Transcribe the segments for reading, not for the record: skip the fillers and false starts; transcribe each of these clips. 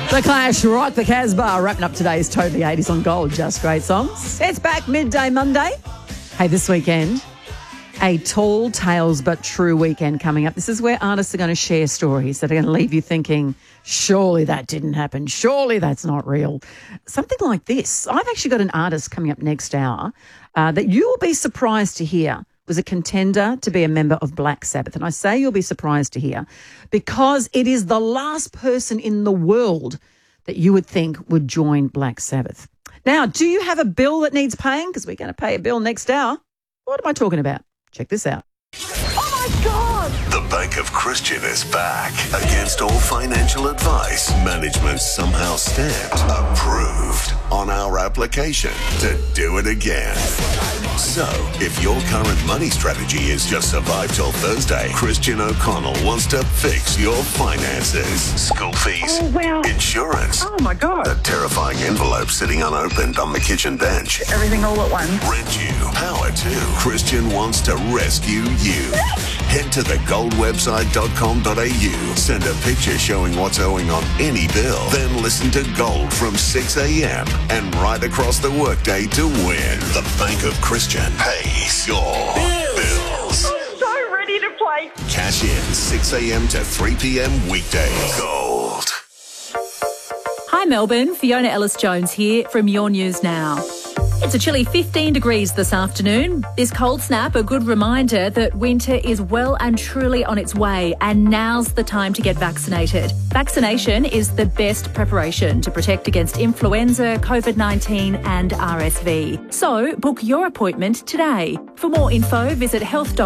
The Clash, Rock the Casbah, wrapping up today's Totally 80s on Gold. Just great songs. It's back midday Monday. Hey, this weekend, a tall tales but true weekend coming up. This is where artists are going to share stories that are going to leave you thinking, surely that didn't happen. Surely that's not real. Something like this. I've actually got an artist coming up next hour that you will be surprised to hear was a contender to be a member of Black Sabbath. And I say you'll be surprised to hear because it is the last person in the world that you would think would join Black Sabbath. Now, do you have a bill that needs paying? Because we're going to pay a bill next hour. What am I talking about? Check this out. Oh, my God! The Bank of Christian is back. Against all financial advice, management somehow stamped approved on our application to do it again. So, if your current money strategy is just survive till Thursday, Christian O'Connell wants to fix your finances. School fees, insurance. Oh, my God. A terrifying envelope sitting unopened on the kitchen bench. Everything all at once. Rent you, power to. Christian wants to rescue you. Head to thegoldwebsite.com.au. Send a picture showing what's owing on any bill. Then listen to Gold from 6 a.m. and right across the workday to win. The Bank of Christian pays your bills. I'm so ready to play. Cash in 6 a.m. to 3 p.m. weekdays. Gold. Hi Melbourne, Fiona Ellis-Jones here from Your News Now. It's a chilly 15 degrees this afternoon. This cold snap, a good reminder that winter is well and truly on its way, and now's the time to get vaccinated. Vaccination is the best preparation to protect against influenza, COVID-19 and RSV. So book your appointment today. For more info, visit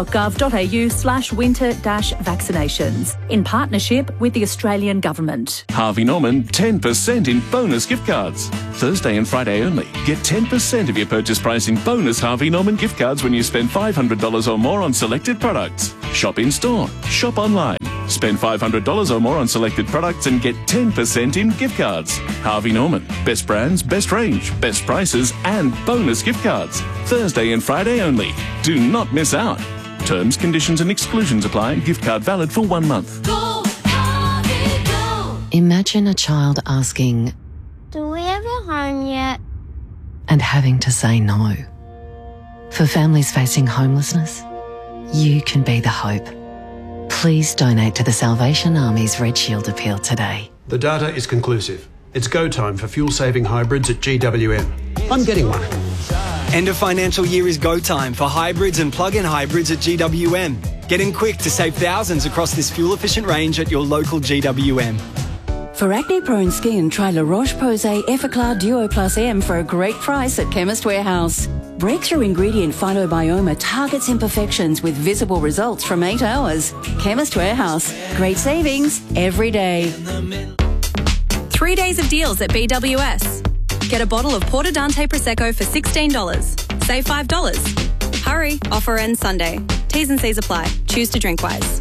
health.gov.au/winter-vaccinations in partnership with the Australian Government. Harvey Norman, 10% in bonus gift cards. Thursday and Friday only. Get 10% of your purchase price in bonus Harvey Norman gift cards when you spend $500 or more on selected products. Shop in store. Shop online. Spend $500 or more on selected products and get 10% in gift cards. Harvey Norman. Best brands, best range, best prices and bonus gift cards. Thursday and Friday only. Do not miss out. Terms, conditions and exclusions apply. Gift card valid for 1 month. Go, Harvey, go. Imagine a child asking, Do we have a home yet? and having to say no. For families facing homelessness, you can be the hope. Please donate to the Salvation Army's Red Shield appeal today. The data is conclusive. It's go time for fuel-saving hybrids at GWM. I'm getting one. End of financial year is go time for hybrids and plug-in hybrids at GWM. Get in quick to save thousands across this fuel-efficient range at your local GWM. For acne-prone skin, try La Roche-Posay Effaclar Duo Plus M for a great price at Chemist Warehouse. Breakthrough ingredient Phytobioma targets imperfections with visible results from 8 hours. Chemist Warehouse. Great savings every day. 3 days of deals at BWS. Get a bottle of Porto Dante Prosecco for $16. Save $5. Hurry, offer ends Sunday. T's and C's apply. Choose to drink wise.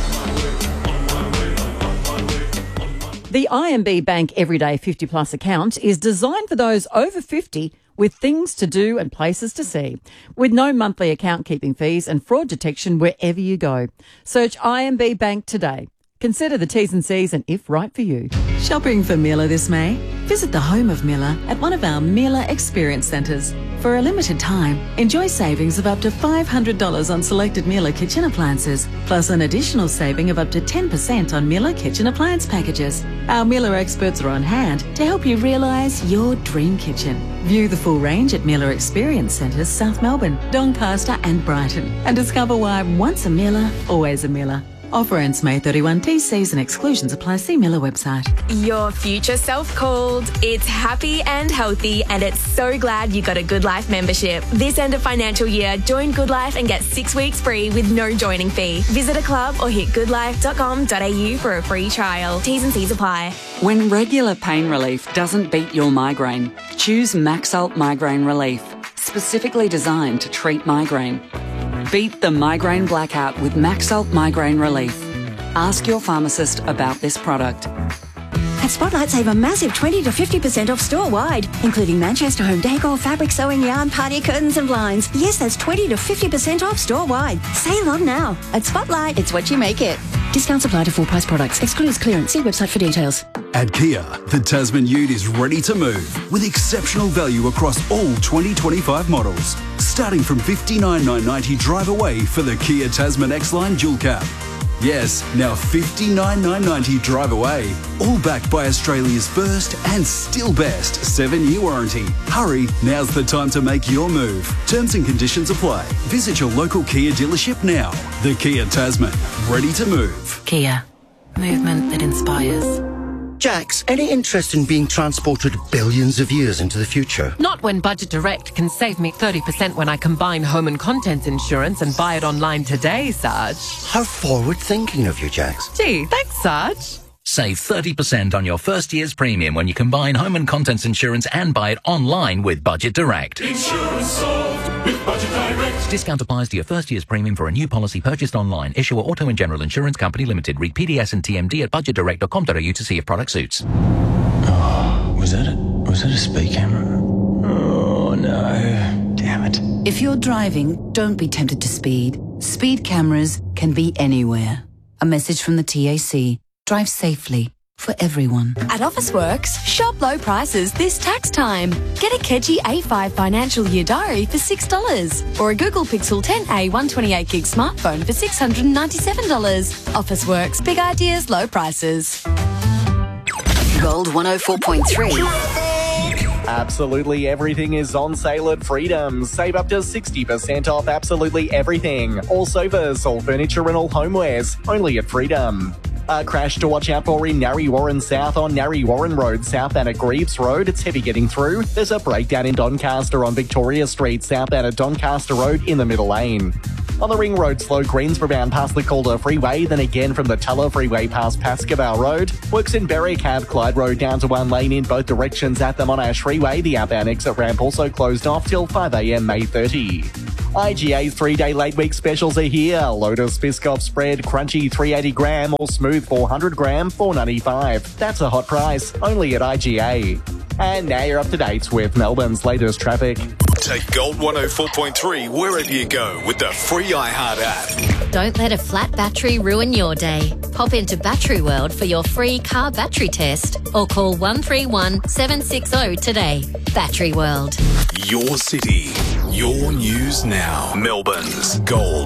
The IMB Bank Everyday 50 Plus account is designed for those over 50 with things to do and places to see, with no monthly account keeping fees and fraud detection wherever you go. Search IMB Bank today. Consider the T's and C's and if right for you. Shopping for Miller this May? Visit the home of Miller at one of our Miller Experience Centres. For a limited time, enjoy savings of up to $500 on selected Miller kitchen appliances, plus an additional saving of up to 10% on Miller kitchen appliance packages. Our Miller experts are on hand to help you realise your dream kitchen. View the full range at Miller Experience Centres, South Melbourne, Doncaster and Brighton, and discover why once a Miller, always a Miller. Offer ends May 31. TCs and exclusions apply. See Miller website. Your future self called. It's happy and healthy, and it's so glad you got a Good Life membership. This end of financial year, join Good Life and get 6 weeks free with no joining fee. Visit a club or hit goodlife.com.au for a free trial. T's and C's apply. When regular pain relief doesn't beat your migraine, choose Maxalt Migraine Relief, specifically designed to treat migraine. Beat the migraine blackout with Maxalt Migraine Relief. Ask your pharmacist about this product. At Spotlight, save a massive 20 to 50% off store-wide, including Manchester home decor, fabric, sewing yarn, party curtains and blinds. Yes, that's 20 to 50% off store-wide. Save on now. At Spotlight, it's what you make it. Discounts apply to full-price products. Excludes clearance. See website for details. At Kia, the Tasman Ute is ready to move with exceptional value across all 2025 models. Starting from $59,990 drive away for the Kia Tasman X-Line Dual Cab. Yes, now $59,990 drive away. All backed by Australia's first and still best 7-year warranty. Hurry, now's the time to make your move. Terms and conditions apply. Visit your local Kia dealership now. The Kia Tasman, ready to move. Kia, movement that inspires. Jax, any interest in being transported billions of years into the future? Not when Budget Direct can save me 30% when I combine home and contents insurance and buy it online today, Sarge. How forward-thinking of you, Jax. Gee, thanks, Sarge. Save 30% on your first year's premium when you combine home and contents insurance and buy it online with Budget Direct. Insurance solved with Budget Direct. Discount applies to your first year's premium for a new policy purchased online. Issuer Auto and General Insurance Company Limited. Read PDS and TMD at budgetdirect.com.au to see if product suits. Oh, was that a speed camera? Oh, no. Damn it. If you're driving, don't be tempted to speed. Speed cameras can be anywhere. A message from the TAC. Drive safely. For everyone. At Officeworks, shop low prices this tax time. Get a Keji A5 financial year diary for $6 or a Google Pixel 10a 128GB smartphone for $697. Officeworks, big ideas, low prices. Gold 104.3. Absolutely everything is on sale at Freedom. Save up to 60% off absolutely everything. All sofas, all furniture and all homewares. Only at Freedom. A crash to watch out for in Narre Warren South on Narre Warren Road, southbound at Greaves Road. It's heavy getting through. There's a breakdown in Doncaster on Victoria Street, southbound at Doncaster Road in the middle lane. On the Ring Road, slow Greensboro bound past the Calder Freeway, then again from the Tulla Freeway past Pascoe Road. Works in Berwick have Clyde Road down to one lane in both directions at the Monash Freeway. The outbound exit ramp also closed off till 5 a.m. May 30. IGA's 3-day late week specials are here. Lotus Biscoff spread, crunchy 380 gram or smooth 400 gram, $4.95. That's a hot price, only at IGA. And now you're up to date with Melbourne's latest traffic. Take Gold 104.3 wherever you go with the free iHeart app. Don't let a flat battery ruin your day. Pop into Battery World for your free car battery test or call 131 760 today. Battery World. Your city, your news now. Melbourne's Gold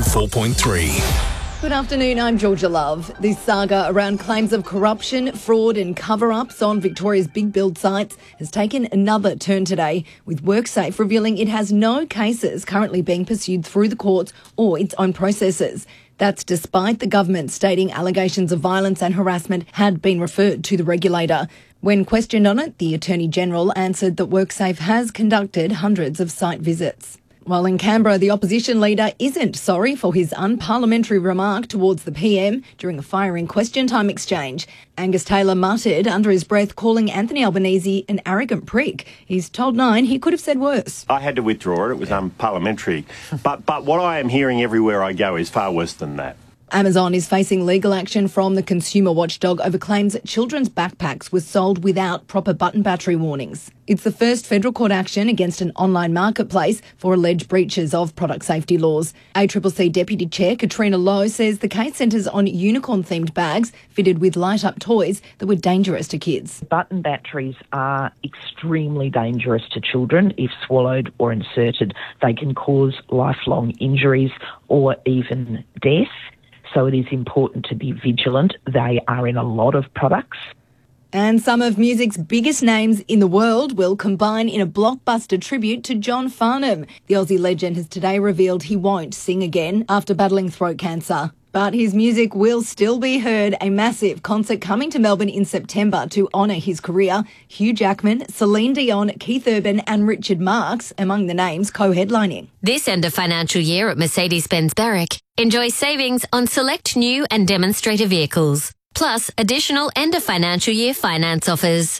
104.3. Good afternoon, I'm Georgia Love. This saga around claims of corruption, fraud and cover-ups on Victoria's big build sites has taken another turn today, with WorkSafe revealing it has no cases currently being pursued through the courts or its own processes. That's despite the government stating allegations of violence and harassment had been referred to the regulator. When questioned on it, the Attorney-General answered that WorkSafe has conducted hundreds of site visits. While in Canberra, the opposition leader isn't sorry for his unparliamentary remark towards the PM during a firing question time exchange. Angus Taylor muttered under his breath, calling Anthony Albanese an arrogant prick. He's told Nine he could have said worse. I had to withdraw it. It was unparliamentary. But what I am hearing everywhere I go is far worse than that. Amazon is facing legal action from the consumer watchdog over claims that children's backpacks were sold without proper button battery warnings. It's the first federal court action against an online marketplace for alleged breaches of product safety laws. ACCC Deputy Chair Katrina Lowe says the case centres on unicorn-themed bags fitted with light-up toys that were dangerous to kids. Button batteries are extremely dangerous to children. If swallowed or inserted, they can cause lifelong injuries or even death. So it is important to be vigilant. They are in a lot of products. And some of music's biggest names in the world will combine in a blockbuster tribute to John Farnham. The Aussie legend has today revealed he won't sing again after battling throat cancer. But his music will still be heard. A massive concert coming to Melbourne in September to honour his career. Hugh Jackman, Celine Dion, Keith Urban and Richard Marx among the names co-headlining. This end of financial year at Mercedes-Benz Berwick, enjoy savings on select new and demonstrator vehicles. Plus, additional end of financial year finance offers.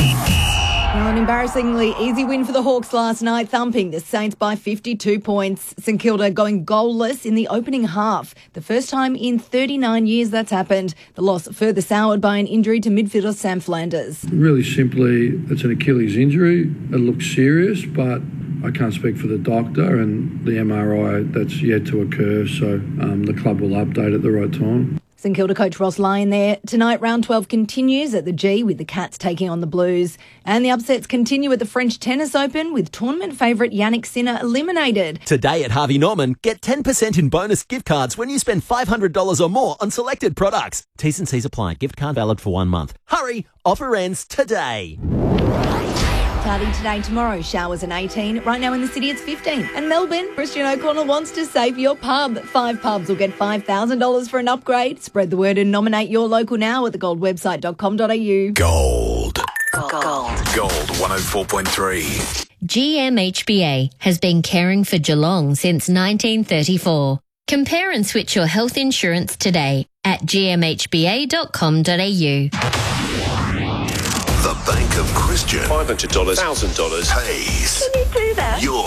Well, an embarrassingly easy win for the Hawks last night, thumping the Saints by 52 points. St Kilda going goalless in the opening half. The first time in 39 years that's happened. The loss further soured by an injury to midfielder Sam Flanders. Really simply, it's an Achilles injury. It looks serious, but I can't speak for the doctor and the MRI that's yet to occur, so the club will update at the right time. St Kilda coach Ross Lyon there. Tonight, round 12 continues at the G with the Cats taking on the Blues. And the upsets continue at the French Tennis Open with tournament favourite Yannick Sinner eliminated. Today at Harvey Norman, get 10% in bonus gift cards when you spend $500 or more on selected products. T's and C's apply. Gift card valid for 1 month. Hurry! Offer ends today. Cloudy today, tomorrow, showers and 18. Right now in the city, it's 15. And Melbourne, Christian O'Connell wants to save your pub. 5 pubs will get $5,000 for an upgrade. Spread the word and nominate your local now at thegoldwebsite.com.au. Gold. Gold 104.3. GMHBA has been caring for Geelong since 1934. Compare and switch your health insurance today at gmhba.com.au. The Bank of Christian. $500, $1,000 pays. Can you do that? Your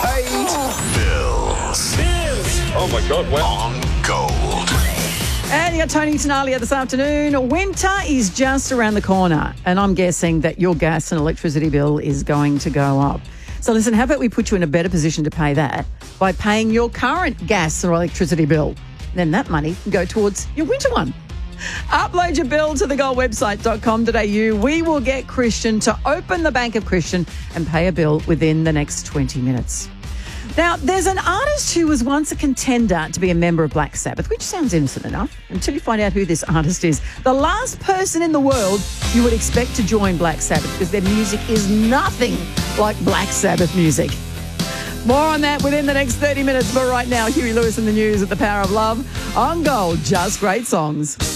bills. Oh my God, wow. On Gold. And you got Tony Tenalia this afternoon. Winter is just around the corner, and I'm guessing that your gas and electricity bill is going to go up. So listen, how about we put you in a better position to pay that by paying your current gas or electricity bill? Then that money can go towards your winter one. Upload your bill to thegoldwebsite.com.au. We will get Christian to open the Bank of Christian and pay a bill within the next 20 minutes. Now, there's an artist who was once a contender to be a member of Black Sabbath, which sounds innocent enough until you find out who this artist is. The last person in the world you would expect to join Black Sabbath because their music is nothing like Black Sabbath music. More on that within the next 30 minutes. But right now, Huey Lewis in the news at the Power of Love on Gold. Just great songs.